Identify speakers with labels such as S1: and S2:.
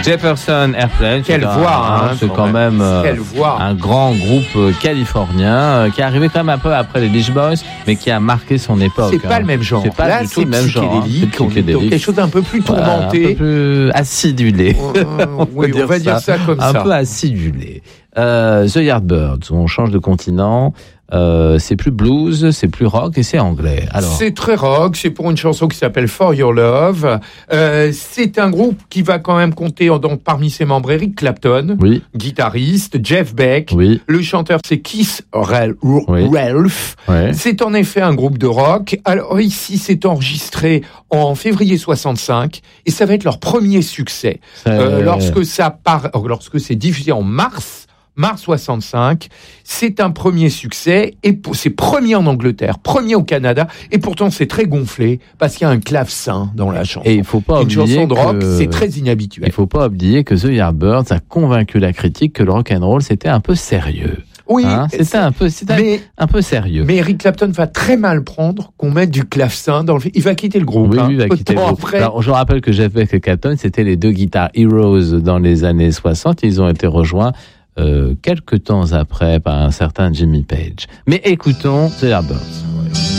S1: Jefferson Airplane.
S2: Quelle voix,
S1: c'est quand même un grand groupe californien qui est arrivé quand même un peu après les Beach Boys, mais qui a marqué son époque.
S2: C'est pas le même genre.
S1: C'est pas
S2: là,
S1: du tout le même genre.
S2: C'est quelque chose d'un peu plus tourmenté.
S1: Un peu plus acidulé.
S2: Oui, on va dire ça comme ça.
S1: Un peu acidulé. The Yardbirds, on change de continent. C'est plus blues, c'est plus rock et c'est anglais. Alors,
S2: c'est très rock, c'est pour une chanson qui s'appelle For Your Love. C'est un groupe qui va quand même compter parmi ses membres Eric Clapton,
S1: oui.
S2: guitariste, Jeff Beck,
S1: oui.
S2: le chanteur c'est Keith Ralph.
S1: Oui.
S2: C'est en effet un groupe de rock. Alors ici c'est enregistré en février 65 et ça va être leur premier succès. Lorsque c'est diffusé en mars 65, c'est un premier succès et c'est premier en Angleterre, premier au Canada et pourtant c'est très gonflé parce qu'il y a un clavecin dans la chanson.
S1: Et il faut pas oublier
S2: une chanson de rock, c'est très inhabituel.
S1: Il faut pas oublier que The Yardbirds a convaincu la critique que le rock and roll c'était un peu sérieux.
S2: Oui,
S1: c'était un peu sérieux.
S2: Mais Eric Clapton va très mal prendre qu'on mette du clavecin dans le film. Il va quitter le groupe.
S1: Oui, il va quitter le groupe. Alors, je rappelle que Jeff Beck et Clapton, c'était les deux guitar heroes dans les années 60. Ils ont été rejoints quelques temps après par un certain Jimmy Page. Mais écoutons The Yardbirds.